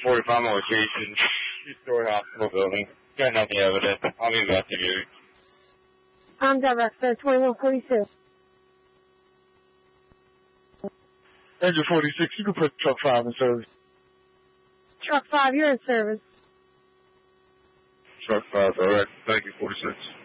45 location, two-story hospital building. Got nothing evident. I'll be investigating. I'm Director 2142. Engine 46, you can put truck 5 in service. Truck 5, you're in service. Truck 5, alright. Thank you, 46.